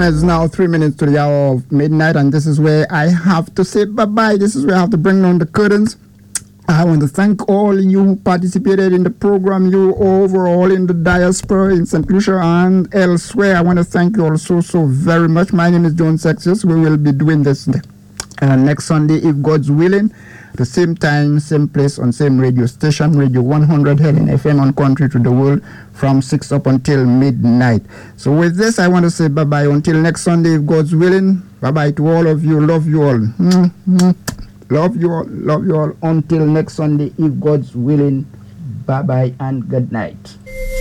it's now 3 minutes to the hour of midnight, and this is where I have to say bye-bye. This is where I have to bring down the curtains. I want to thank all you who participated in the program, you overall in the diaspora in St. Lucia and elsewhere. I want to thank you all so very much. My name is John Sextus. We will be doing this next Sunday, if God's willing, the same time, same place, on same radio station, Radio 100 Helen FM on Country to the World, from 6 up until midnight. So with this, I want to say bye-bye until next Sunday, if God's willing. Bye-bye to all of you. Love you all. Love you all. Love you all. Until next Sunday, if God's willing. Bye-bye and good night.